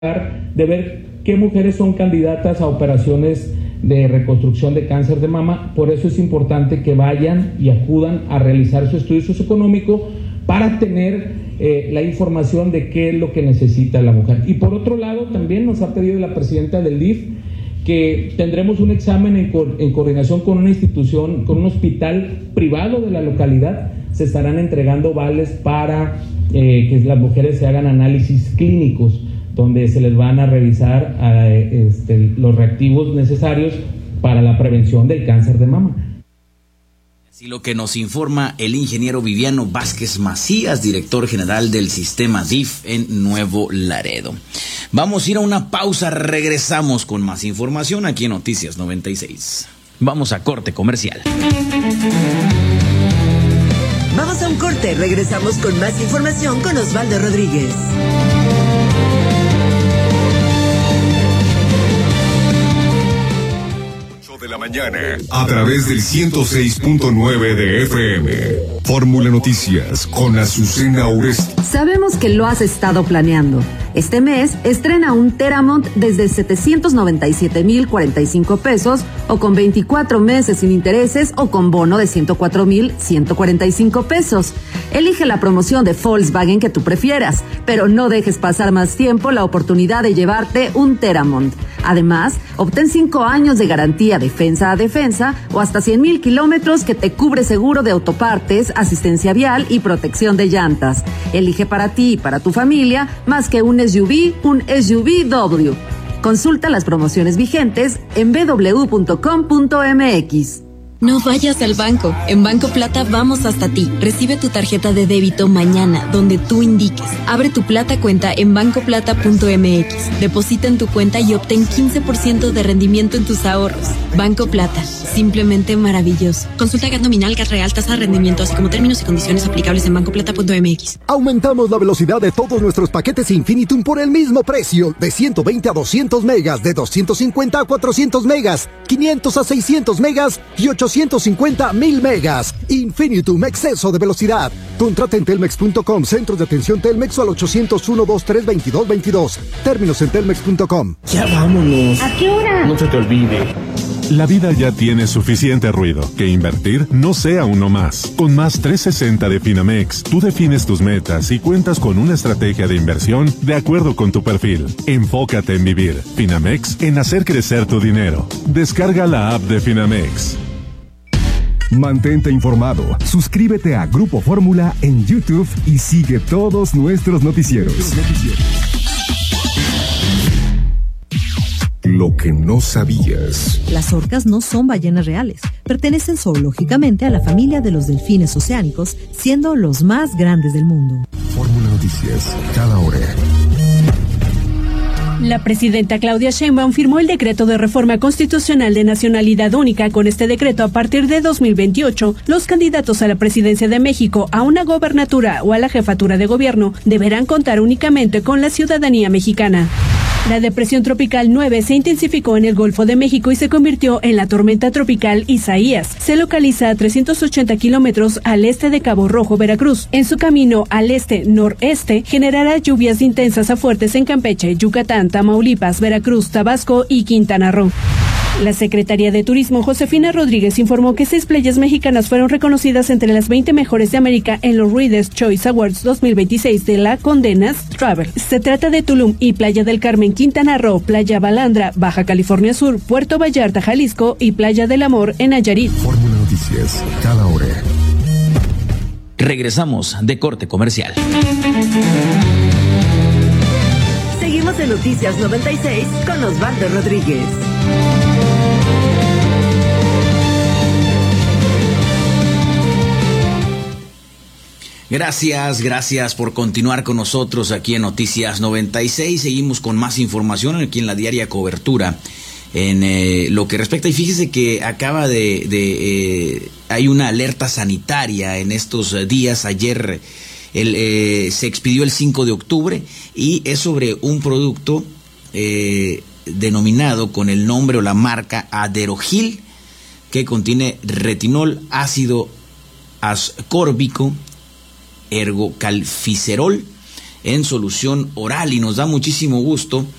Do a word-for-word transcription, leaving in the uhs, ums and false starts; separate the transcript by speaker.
Speaker 1: de ver qué mujeres son candidatas a operaciones de reconstrucción de cáncer de mama. Por eso es importante que vayan y acudan a realizar su estudio socioeconómico para tener eh, la información de qué es lo que necesita la mujer. Y por otro lado, también nos ha pedido la presidenta del D I F que tendremos un examen en, co- en coordinación con una institución, con un hospital privado de la localidad. Se estarán entregando vales para eh, que las mujeres se hagan análisis clínicos, donde se les van a revisar eh, este, los reactivos necesarios para la prevención del cáncer de mama.
Speaker 2: Así lo que nos informa el ingeniero Viviano Vázquez Macías, director general del sistema D I F en Nuevo Laredo. Vamos a ir a una pausa, regresamos con más información aquí en Noticias noventa y seis. Vamos a corte comercial.
Speaker 3: Vamos a un corte, regresamos con más información con Osvaldo Rodríguez.
Speaker 4: De la mañana, a través del ciento seis punto nueve de F M. Fórmula Noticias con Azucena Oresti.
Speaker 5: Sabemos que lo has estado planeando. Este mes estrena un Teramont desde setecientos noventa y siete mil cuarenta y cinco pesos o con veinticuatro meses sin intereses o con bono de ciento cuatro mil ciento cuarenta y cinco pesos. Elige la promoción de Volkswagen que tú prefieras, pero no dejes pasar más tiempo la oportunidad de llevarte un Teramont. Además, obtén cinco años de garantía defensa a defensa o hasta cien mil kilómetros que te cubre seguro de autopartes, asistencia vial y protección de llantas. Elige para ti y para tu familia más que un S U V, un S U V W. Consulta las promociones vigentes en b w punto com punto m x.
Speaker 6: No vayas al banco. En Banco Plata vamos hasta ti. Recibe tu tarjeta de débito mañana, donde tú indiques. Abre tu Plata cuenta en banco plata punto m x. Deposita en tu cuenta y obtén quince por ciento de rendimiento en tus ahorros. Banco Plata. Simplemente maravilloso. Consulta G A T nominal, G A T real, tasa de rendimiento, así como términos y condiciones aplicables en banco plata punto m x.
Speaker 7: Aumentamos la velocidad de todos nuestros paquetes Infinitum por el mismo precio. De ciento veinte a doscientos megas, de doscientos cincuenta a cuatrocientos megas, quinientos a seiscientos megas y ochocientos cincuenta a mil megas. Infinitum, exceso de velocidad. Contrata en telmex punto com, centros de atención Telmex o al ochocientos uno, veintitrés, veintidós, veintidós. Términos en telmex punto com.
Speaker 8: Ya vámonos.
Speaker 9: ¿A qué hora?
Speaker 8: No se te olvide.
Speaker 10: La vida ya tiene suficiente ruido. Que invertir no sea uno más. Con Más trescientos sesenta de Finamex, tú defines tus metas y cuentas con una estrategia de inversión de acuerdo con tu perfil. Enfócate en vivir. Finamex, en hacer crecer tu dinero. Descarga la app de Finamex.
Speaker 11: Mantente informado. Suscríbete a Grupo Fórmula en YouTube y sigue todos nuestros noticieros.
Speaker 4: Lo que no sabías.
Speaker 12: Las orcas no son ballenas reales. Pertenecen zoológicamente a la familia de los delfines oceánicos, siendo los más grandes del mundo.
Speaker 4: Fórmula Noticias, cada hora.
Speaker 13: La presidenta Claudia Sheinbaum firmó el decreto de reforma constitucional de nacionalidad única. Con este decreto, a partir de dos mil veintiocho, los candidatos a la presidencia de México, a una gobernatura o a la jefatura de gobierno deberán contar únicamente con la ciudadanía mexicana. La depresión tropical nueve se intensificó en el Golfo de México y se convirtió en la tormenta tropical Isaías. Se localiza a trescientos ochenta kilómetros al este de Cabo Rojo, Veracruz. En su camino al este-noreste, generará lluvias intensas a fuertes en Campeche, Yucatán, Tamaulipas, Veracruz, Tabasco y Quintana Roo. La Secretaría de Turismo, Josefina Rodríguez, informó que seis playas mexicanas fueron reconocidas entre las veinte mejores de América en los Reader's Choice Awards dos mil veintiséis de la Condenas Travel. Se trata de Tulum y Playa del Carmen, Quintana Roo, Playa Balandra, Baja California Sur, Puerto Vallarta, Jalisco y Playa del Amor en Nayarit.
Speaker 4: Fórmula Noticias, cada hora.
Speaker 2: Regresamos de corte comercial.
Speaker 3: Seguimos en Noticias noventa y seis con Osvaldo Rodríguez.
Speaker 2: Gracias, gracias por continuar con nosotros aquí en Noticias noventa y seis. Seguimos con más información aquí en la diaria cobertura en eh, lo que respecta. Y fíjese que acaba de... de eh, hay una alerta sanitaria en estos días. Ayer el, eh, se expidió el cinco de octubre y es sobre un producto eh, denominado con el nombre o la marca Aderogil, que contiene retinol, ácido ascórbico, ergocalciferol en solución oral. Y nos da muchísimo gusto